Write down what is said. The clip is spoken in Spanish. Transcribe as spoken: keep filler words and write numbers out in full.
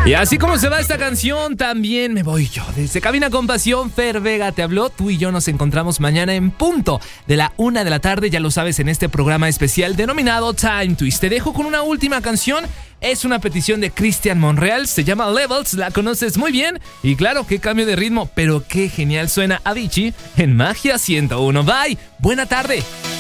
Y así como se va esta canción, también me voy yo. Desde Cabina con Pasión, Fer Vega te habló. Tú y yo nos encontramos mañana en punto de la una de la tarde, ya lo sabes, en este programa especial denominado Time Twist. Te dejo con una última canción. Es una petición de Cristian Monreal, se llama Levels, la conoces muy bien. Y claro, qué cambio de ritmo, pero qué genial suena Avicii en Magia ciento uno. Bye, buena tarde.